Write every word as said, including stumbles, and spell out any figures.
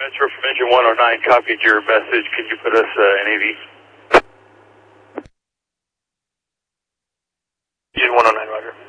Metro from Engine one oh nine, copied your message. Could you put us uh, N A V? Engine one oh nine, roger.